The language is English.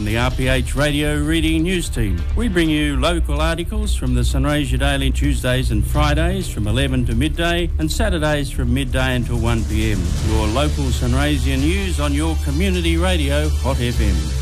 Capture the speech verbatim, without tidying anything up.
from the R P H Radio Reading News Team. We bring you local articles from the Sunraysia Daily Tuesdays and Fridays from eleven to midday and Saturdays from midday until one p m. Your local Sunraysia news on your community radio, Hot F M.